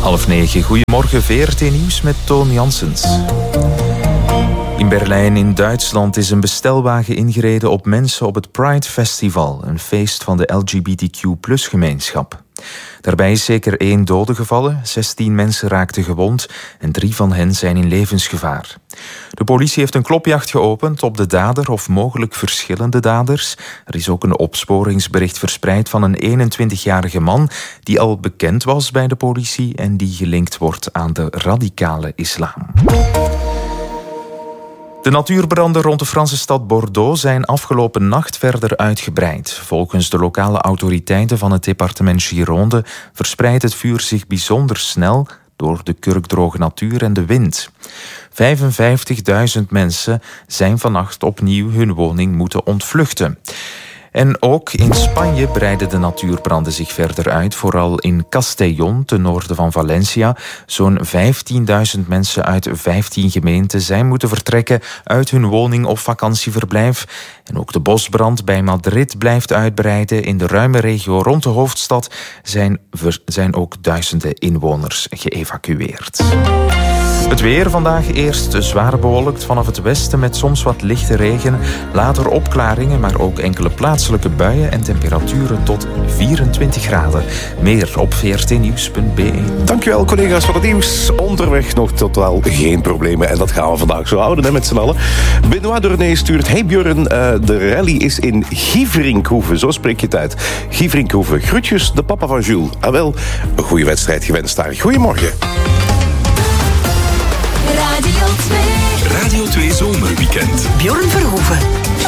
8:30. Goedemorgen, VRT Nieuws met Toon Janssens. In Berlijn in Duitsland is een bestelwagen ingereden op mensen op het Pride Festival, een feest van de LGBTQ+-gemeenschap. Daarbij is zeker 1 dode gevallen, 16 mensen raakten gewond en 3 van hen zijn in levensgevaar. De politie heeft een klopjacht geopend op de dader of mogelijk verschillende daders. Er is ook een opsporingsbericht verspreid van een 21-jarige man die al bekend was bij de politie en die gelinkt wordt aan de radicale islam. De natuurbranden rond de Franse stad Bordeaux zijn afgelopen nacht verder uitgebreid. Volgens de lokale autoriteiten van het departement Gironde verspreidt het vuur zich bijzonder snel door de kurkdroge natuur en de wind. 55.000 mensen zijn vannacht opnieuw hun woning moeten ontvluchten. En ook in Spanje breiden de natuurbranden zich verder uit, vooral in Castellón, ten noorden van Valencia. Zo'n 15.000 mensen uit 15 gemeenten zijn moeten vertrekken uit hun woning of vakantieverblijf. En ook de bosbrand bij Madrid blijft uitbreiden. In de ruime regio rond de hoofdstad zijn ook duizenden inwoners geëvacueerd. Het weer vandaag eerst zwaar bewolkt vanaf het westen met soms wat lichte regen. Later opklaringen, maar ook enkele plaatselijke buien en temperaturen tot 24 graden. Meer op vrtnieuws.be. Dankjewel collega's van het nieuws. Onderweg nog totaal geen problemen. En dat gaan we vandaag zo houden met z'n allen. Benoît Doorné stuurt: hey Björn, de rally is in Gievrinkhoeve. Zo spreek je het uit. Gievrinkhoeve. Groetjes, de papa van Jules. Ah wel, een goede wedstrijd gewenst daar. Goedemorgen. Radio 2 Zomerweekend. Björn Verhoeven.